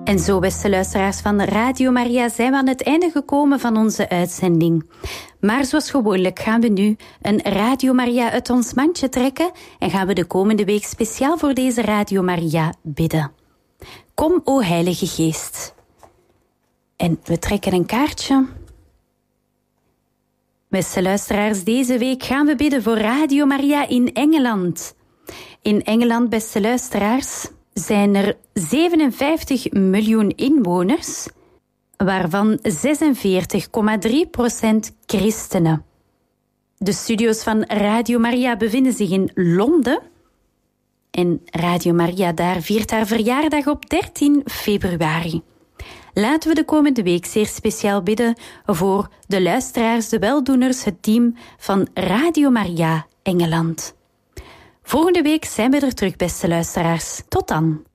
En zo, beste luisteraars van Radio Maria, zijn we aan het einde gekomen van onze uitzending. Maar zoals gewoonlijk gaan we nu een Radio Maria uit ons mandje trekken en gaan we de komende week speciaal voor deze Radio Maria bidden. Kom, o Heilige Geest. En we trekken een kaartje. Beste luisteraars, deze week gaan we bidden voor Radio Maria in Engeland. In Engeland, beste luisteraars, zijn er 57 miljoen inwoners, waarvan 46,3% christenen. De studio's van Radio Maria bevinden zich in Londen. En Radio Maria daar viert haar verjaardag op 13 februari. Laten we de komende week zeer speciaal bidden voor de luisteraars, de weldoeners, het team van Radio Maria Engeland. Volgende week zijn we er terug, beste luisteraars. Tot dan.